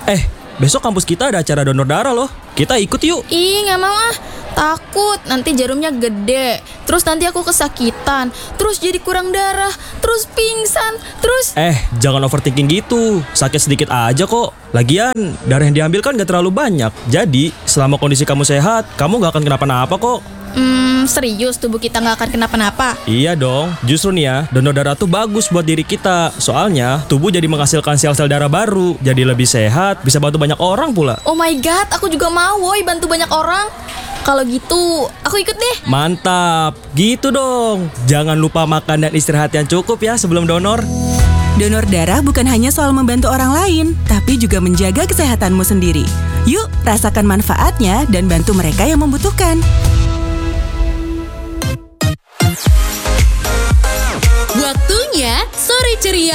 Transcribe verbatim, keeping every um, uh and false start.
Eh, besok kampus kita ada acara donor darah loh. Kita ikut yuk. Ih, gak mau ah. Takut, nanti jarumnya gede. Terus nanti aku kesakitan. Terus jadi kurang darah. Terus pingsan. Terus... Eh, jangan overthinking gitu. Sakit sedikit aja kok. Lagian, darah yang diambil kan gak terlalu banyak. Jadi, selama kondisi kamu sehat, kamu gak akan kenapa-napa kok. Hmm, serius tubuh kita gak akan kenapa-napa? Iya dong, justru nih ya, donor darah tuh bagus buat diri kita. Soalnya, tubuh jadi menghasilkan sel-sel darah baru. Jadi lebih sehat, bisa bantu banyak orang pula. Oh my god, aku juga mau woy bantu banyak orang. Kalau gitu, aku ikut deh. Mantap, gitu dong. Jangan lupa makan dan istirahat yang cukup ya sebelum donor. Donor darah bukan hanya soal membantu orang lain, tapi juga menjaga kesehatanmu sendiri. Yuk, rasakan manfaatnya dan bantu mereka yang membutuhkan. Waktunya Sore Ceria